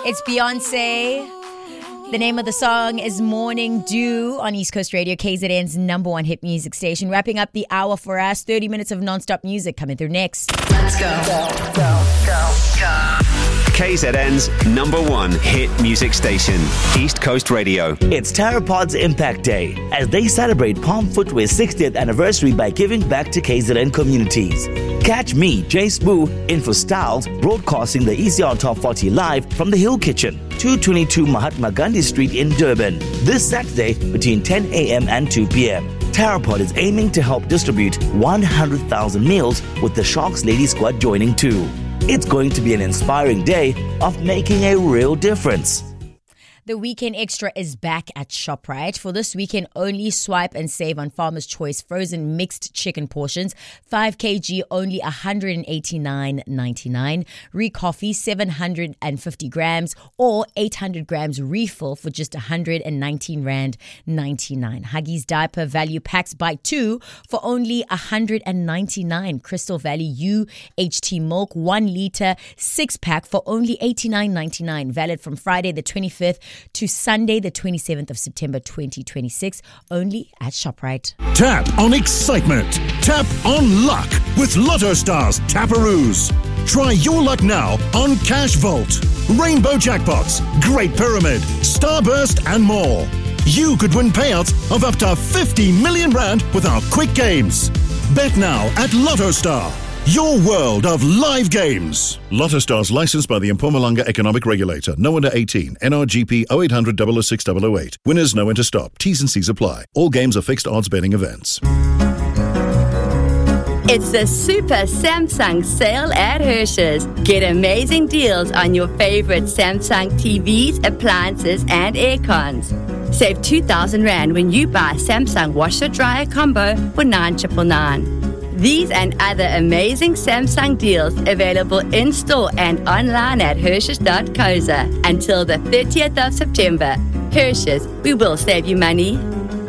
It's Beyonce. The name of the song is Morning Dew on East Coast Radio, KZN's number one hit music station. Wrapping up the hour for us, 30 minutes of non-stop music coming through next. Let's go. KZN's number one hit music station, East Coast Radio. It's Terrapod's Impact Day as they celebrate Palm Footwear's 60th anniversary by giving back to KZN communities. Catch me, Jay Spoo, in for Styles, broadcasting the ECR Top 40 live from the Hill Kitchen, 222 Mahatma Gandhi Street in Durban, this Saturday between 10 a.m. and 2 p.m. Terrapod is aiming to help distribute 100,000 meals with the Sharks Lady Squad joining too. It's going to be an inspiring day of making a real difference. The Weekend Extra is back at ShopRite. For this weekend, only swipe and save on Farmer's Choice frozen mixed chicken portions. 5 kg, only $189.99. Re-coffee, 750 grams or 800 grams refill for just $119.99. Huggies diaper value packs buy 2 for only $199. Crystal Valley UHT milk 1 liter 6-pack for only $89.99. Valid from Friday the 25th to Sunday the 27th of September 2026, only at ShopRite. Tap on excitement. Tap on luck with Lotto Stars Taparoos. Try your luck now on Cash Vault, Rainbow Jackpots, Great Pyramid, Starburst and more. You could win payouts of up to 50 million rand with our quick games. Bet now at Lotto Star. Your world of live games. Lotto Stars licensed by the Mpumalanga Economic Regulator. No under 18. NRGP 0800 006 008. Winners know when to stop. T's and C's apply. All games are fixed odds betting events. It's the Super Samsung sale at Hirsch's. Get amazing deals on your favorite Samsung TVs, appliances, and air cons. Save 2,000 Rand when you buy Samsung washer dryer combo for 9,999. These and other amazing Samsung deals available in-store and online at Hirsch's.co.za until the 30th of September. Hirsch's, we will save you money.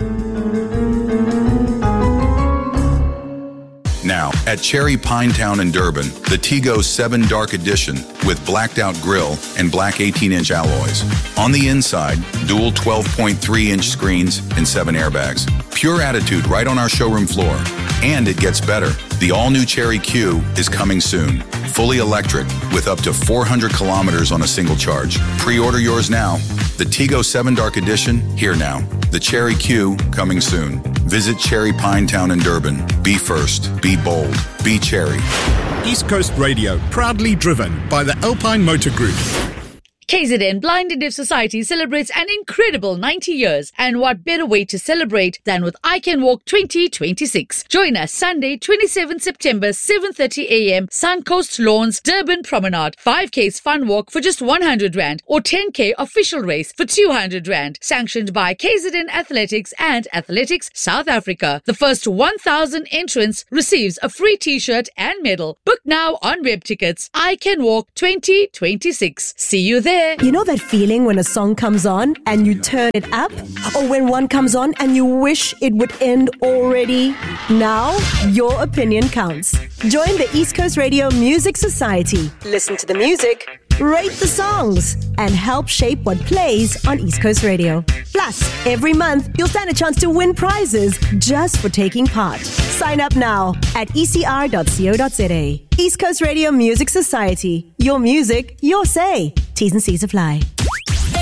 Now, at Cherry Pine Town in Durban, the Tigo 7 Dark Edition with blacked out grille and black 18-inch alloys. On the inside, dual 12.3-inch screens and 7 airbags. Pure attitude right on our showroom floor. And it gets better. The all-new Cherry Q is coming soon. Fully electric with up to 400 kilometers on a single charge. Pre-order yours now. The Tigo 7 Dark Edition, here now. The Cherry Q, coming soon. Visit Cherry Pine Town in Durban. Be first. Be bold. Be Cherry. East Coast Radio, proudly driven by the Alpine Motor Group. KZN Blind and Deaf Society celebrates an incredible 90 years, and what better way to celebrate than with I Can Walk 2026. Join us Sunday 27 September 7:30 a.m. Suncoast Lawns, Durban Promenade. 5K's fun walk for just 100 Rand or 10K official race for 200 Rand. Sanctioned by KZN Athletics and Athletics South Africa. The first 1,000 entrants receives a free t-shirt and medal. Book now on web tickets. I Can Walk 2026. See you there. You know that feeling when a song comes on and you turn it up? Or when one comes on and you wish it would end already? Now, your opinion counts. Join the East Coast Radio Music Society. Listen to the music, rate the songs, and help shape what plays on East Coast Radio. Plus, every month, you'll stand a chance to win prizes just for taking part. Sign up now at ecr.co.za. East Coast Radio Music Society. Your music, your say. T's and C's apply.